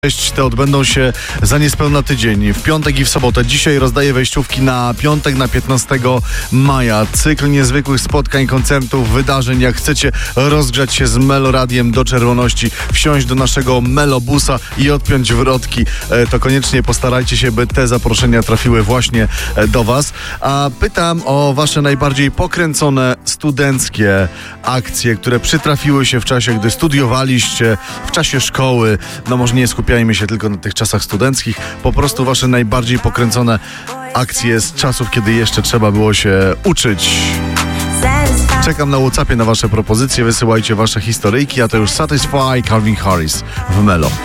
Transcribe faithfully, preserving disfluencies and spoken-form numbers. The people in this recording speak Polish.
Te odbędą się za niespełna tydzień, w piątek i w sobotę. Dzisiaj rozdaję wejściówki na piątek, na piętnastego maja. Cykl niezwykłych spotkań, koncertów, wydarzeń. Jak chcecie rozgrzać się z Meloradiem do czerwoności, wsiąść do naszego Melobusa i odpiąć wrotki, to koniecznie postarajcie się, by te zaproszenia trafiły właśnie do Was. A pytam o Wasze najbardziej pokręcone studenckie akcje, które przytrafiły się w czasie, gdy studiowaliście, w czasie szkoły. No może nie skupiajmy się tylko na tych czasach studenckich, po prostu Wasze najbardziej pokręcone akcje z czasów, kiedy jeszcze trzeba było się uczyć. Czekam na WhatsAppie na Wasze propozycje, wysyłajcie Wasze historyjki, a to już Satisfy, Calvin Harris w Melo.